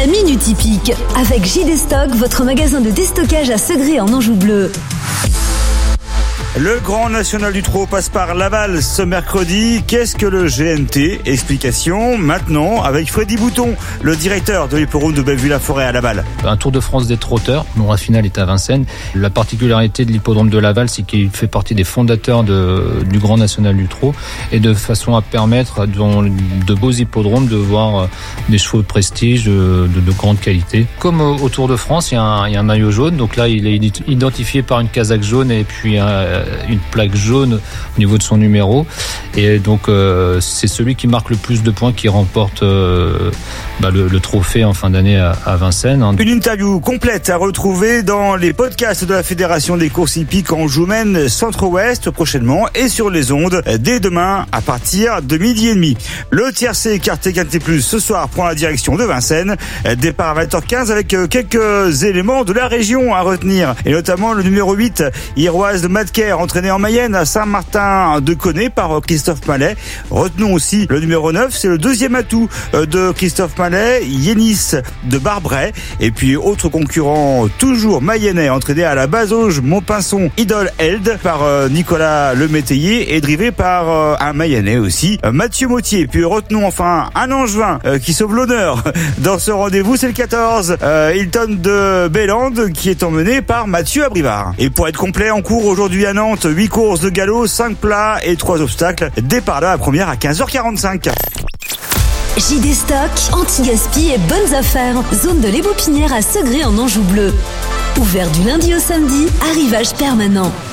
La Minute Hippique avec JD Stock, votre magasin de déstockage à Segré en Anjou bleu. Le Grand National du Trot passe par Laval ce mercredi. Qu'est-ce que le GNT? Explication maintenant avec Freddy Bouton, le directeur de l'hippodrome de Bellevue-la-Forêt à Laval. Un Tour de France des trotteurs, dont la finale est à Vincennes. La particularité de l'hippodrome de Laval, c'est qu'il fait partie des fondateurs du Grand National du Trot, et de façon à permettre dans de beaux hippodromes de voir des chevaux de prestige de grande qualité. Comme au Tour de France, il y a un maillot jaune, donc là il est identifié par une casaque jaune et puis une plaque jaune au niveau de son numéro, et donc c'est celui qui marque le plus de points qui remporte le trophée en fin d'année à Vincennes. Une interview complète à retrouver dans les podcasts de la Fédération des courses hippiques Anjou-Maine Centre-Ouest prochainement, et sur les ondes dès demain à partir de 12h30. Le tiercé écarté Quintet Plus ce soir prend la direction de Vincennes. Départ à 20h15 avec quelques éléments de la région à retenir, et notamment le numéro 8 Iroise de Madker, entraîné en Mayenne à Saint-Martin-de-Connay par Christophe Mallet. Retenons aussi le numéro 9, c'est le deuxième atout de Christophe Mallet, Yénis de Barbret. Et puis autre concurrent toujours mayennais, entraîné à la Bazauge Montpinçon Idole Held par Nicolas Lemétayer, et drivé par un mayennais aussi, Mathieu Mottier. Puis retenons enfin un Angevin qui sauve l'honneur dans ce rendez-vous, c'est le 14 Hilton de Bélande, qui est emmené par Mathieu Abrivard. Et pour être complet, en cours aujourd'hui à Nantes, 8 courses de galop, 5 plats et 3 obstacles. Départ de la première à 15h45. JD Stock, anti-gaspi et bonnes affaires. Zone de l'Ébopinière à Segré en Anjou bleu. Ouvert du lundi au samedi, arrivage permanent.